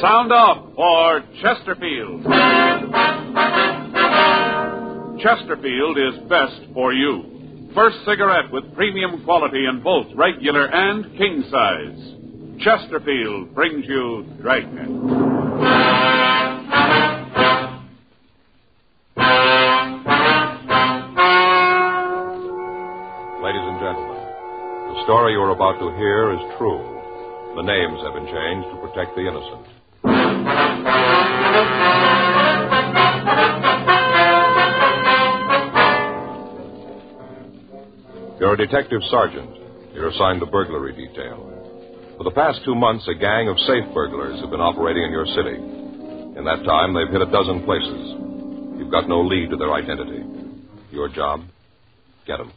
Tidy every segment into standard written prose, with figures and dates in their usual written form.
Sound off for Chesterfield. Chesterfield is best for you. First cigarette with premium quality in both regular and king size. Chesterfield brings you Dragnet. Ladies and gentlemen, the story you are about to hear is true. The names have been changed to protect the innocent. You're a detective sergeant. You're assigned the burglary detail. For the past 2 months, a gang of safe burglars have been operating in your city. In that time, they've hit a dozen places. You've got no lead to their identity. Your job? Get them.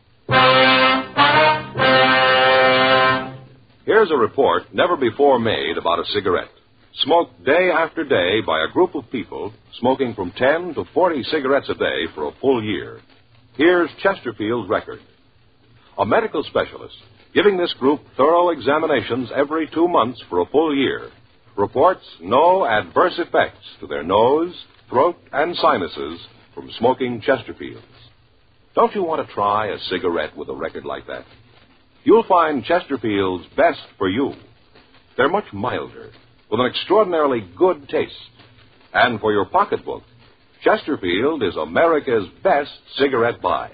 Here's a report never before made about a cigarette. Smoked day after day by a group of people smoking from 10 to 40 cigarettes a day for a full year. Here's Chesterfield's record. A medical specialist giving this group thorough examinations every 2 months for a full year reports no adverse effects to their nose, throat, and sinuses from smoking Chesterfields. Don't you want to try a cigarette with a record like that? You'll find Chesterfield's best for you. They're much milder, with an extraordinarily good taste. And for your pocketbook, Chesterfield is America's best cigarette buy.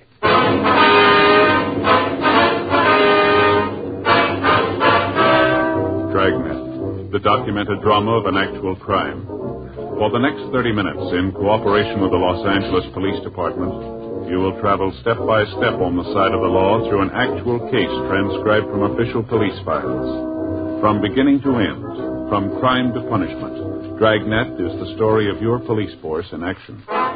Dragnet, the documented drama of an actual crime. For the next 30 minutes, in cooperation with the Los Angeles Police Department, you will travel step by step on the side of the law through an actual case transcribed from official police files. From beginning to end, from crime to punishment, Dragnet is the story of your police force in action.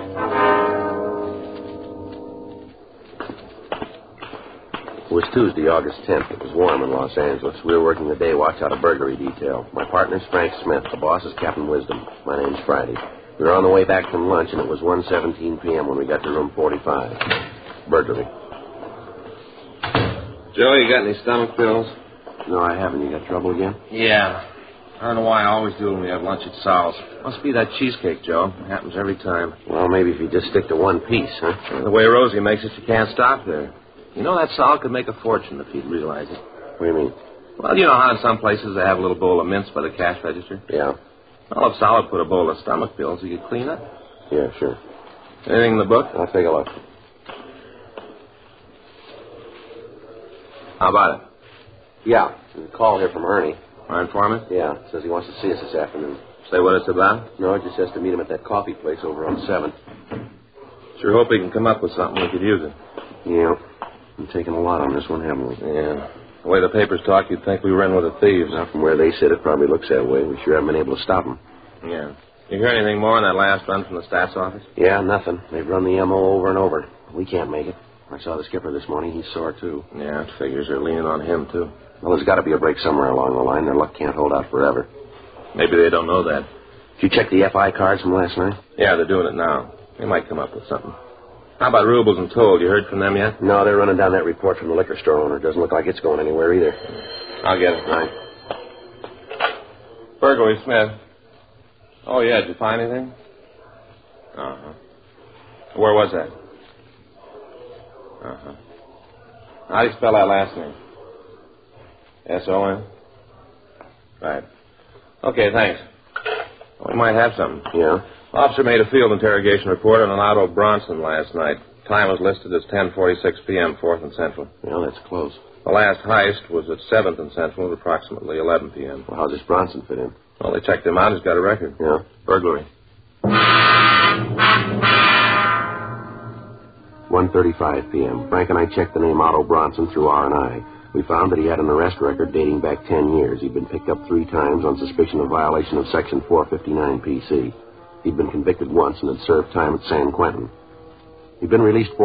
It was Tuesday, August 10th. It was warm in Los Angeles. We were working the day watch out of burglary detail. My partner's Frank Smith. The boss is Captain Wisdom. My name's Friday. We were on the way back from lunch, and it was 1:17 p.m. when we got to room 45. Burglary. Joe, you got any stomach pills? No, I haven't. You got trouble again? Yeah. I don't know why I always do when we have lunch at Sal's. Must be that cheesecake, Joe. It happens every time. Well, maybe if you just stick to one piece, huh? The way Rosie makes it, you can't stop there. You know, that Sal could make a fortune if he'd realize it. What do you mean? Well, you know how in some places they have a little bowl of mints by the cash register? Yeah. Well, if Sal would put a bowl of stomach pills, he could clean up. Yeah, sure. Anything in the book? I'll take a look. How about it? Yeah. There's a call here from Ernie. Our informant? Yeah. Says he wants to see us this afternoon. Say what it's about? No, it just says to meet him at that coffee place over on 7th. Sure hope he can come up with something we could use it. Yeah. We've taken a lot on this one, haven't we? Yeah. The way the papers talk, you'd think we were in with the thieves. Now, from where they sit, it probably looks that way. We sure haven't been able to stop them. Yeah. You hear anything more on that last run from the stats office? Yeah, nothing. They've run the M.O. over and over. We can't make it. I saw the skipper this morning. He's sore, too. Yeah, it figures they're leaning on him, too. Well, there's got to be a break somewhere along the line. Their luck can't hold out forever. Maybe they don't know that. Did you check the FI cards from last night? Yeah, they're doing it now. They might come up with something. How about Rubles and Toll? You heard from them yet? No, they're running down that report from the liquor store owner. Doesn't look like it's going anywhere either. I'll get it. Right. Burglary, Smith. Oh, yeah, did you find anything? Uh-huh. Where was that? Uh-huh. How do you spell that last name? S-O-N? Right. Okay, thanks. We might have something. Yeah? Officer made a field interrogation report on an Otto Bronson last night. Time was listed as 10:46 p.m., 4th and Central. Well, that's close. The last heist was at 7th and Central at approximately 11 p.m. Well, how's this Bronson fit in? Well, they checked him out. He's got a record. Yeah? Burglary. 1:35 p.m. Frank and I checked the name Otto Bronson through R&I. We found that he had an arrest record dating back 10 years. He'd been picked up 3 times on suspicion of violation of Section 459 PC. He'd been convicted once and had served time at San Quentin. He'd been released